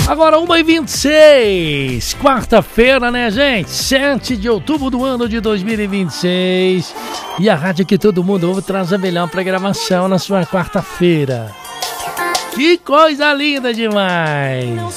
Agora 1h26, quarta-feira, né, gente? 7 de outubro do ano de 2026. E a rádio que todo mundo ouve traz a melhor programação na sua quarta-feira. Que coisa linda demais!